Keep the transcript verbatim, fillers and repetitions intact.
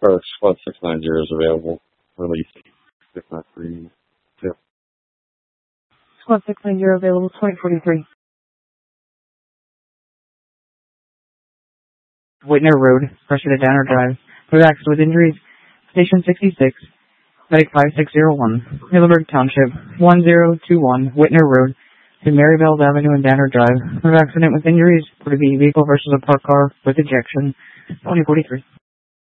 Or squad six nine zero is available. Release six nine three. Yep. Squad six nine zero available, twenty forty-three. Whitner Road, pressure to Danner Drive. Relaxed with injuries. Station sixty-six. Medic five six zero one. Middleburg Township, one zero two one, Whitner Road, to Maryvale Avenue and Danner Drive. Road accident with injuries. Would it be vehicle versus a parked car with ejection. twenty forty-three.